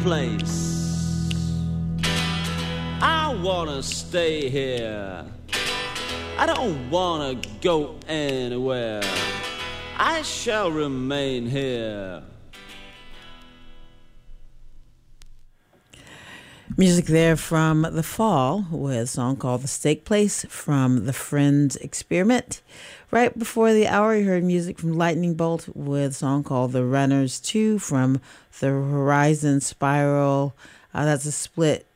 place. I wanna stay here. I don't wanna go anywhere. I shall remain here. Music there from The Fall with a song called The Steak Place from The Friends Experiment. Right before the hour, you heard music from Lightning Bolt with a song called The Runners 2 from the Horizon Spiral. That's a split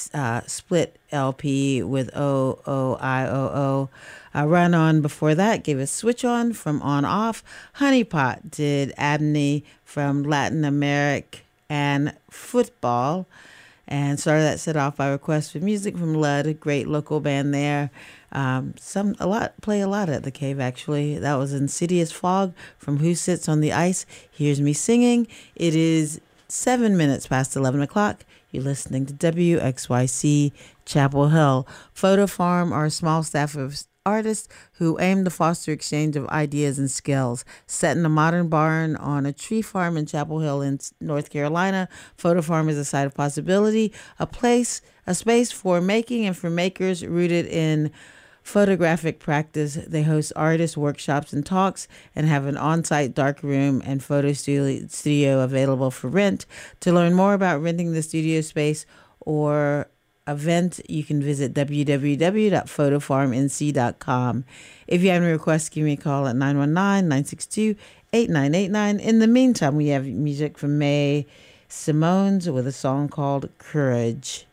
LP with OOIOO. Run On before that gave us Switch On from On Off. Honeypot did Abney from Latin America and Football. And started that set off by request for music from Lud, a great local band there. Play a lot at the Cave, actually. That was Insidious Fog from Who Sits on the Ice. Here's me singing. It is 7 minutes past 11 o'clock. You're listening to WXYC Chapel Hill. Photo Farm are a small staff of artists who aim to foster exchange of ideas and skills. Set in a modern barn on a tree farm in Chapel Hill in North Carolina, Photo Farm is a site of possibility, a space for making and for makers rooted in photographic practice. They host artist workshops and talks and have an on-site dark room and photo studio available for rent. To learn more about renting the studio space or event, you can visit www.photofarmnc.com. If you have any requests, give me a call at 919-962-8989. In the meantime, we have music from Mae Simones with a song called Courage.